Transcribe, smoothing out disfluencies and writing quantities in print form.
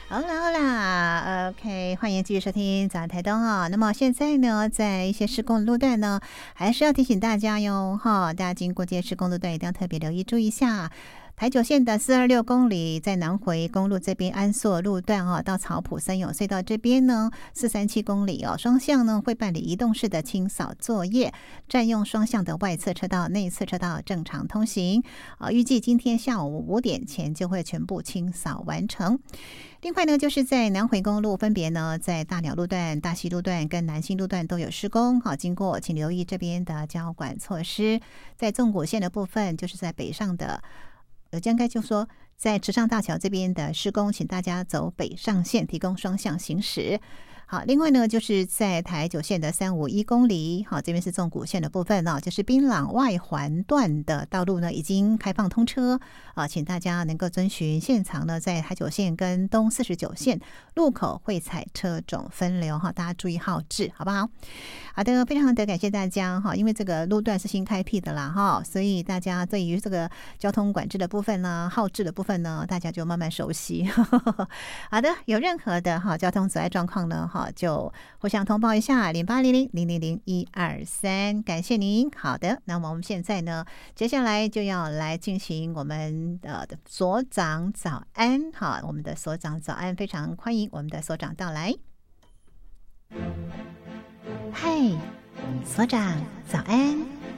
好啦好啦，OK， 欢迎继续收听早安台东哈。那么现在呢，在一些施工的路段呢，还是要提醒大家哟哈，大家经过这些施工路段一定要特别留意注意一下。台九线的426公里，在南回公路这边安朔路段到草埔森永隧道这边呢，437公里双向呢会办理移动式的清扫作业，占用双向的外侧车道、内侧车道正常通行。预计今天下午5点前就会全部清扫完成。另外呢，就是在南回公路，分别呢在大鸟路段、大溪路段跟南新路段都有施工，经过请留意这边的交管措施。在纵谷线的部分，就是在北上的。应该就说在池上大桥这边的施工，请大家走北上线，提供双向行驶。好，另外呢，就是在台九线的351公里，好，这边是纵谷线的部分就是槟榔外环段的道路呢已经开放通车请大家能够遵循现场呢，在台九线跟东49线路口会采车种分流大家注意号志，好不好？好的，非常的感谢大家因为这个路段是新开辟的啦所以大家对于这个交通管制的部分呢、号志的部分呢，大家就慢慢熟悉。好的，有任何的交通阻碍状况呢，就互相通报一下0800-000-123，感谢您。好的，那么我们现在呢，接下来就要来进行我们的所长早安。好，我们的所长早安，非常欢迎我们的所长到来。 嗨，所长早安，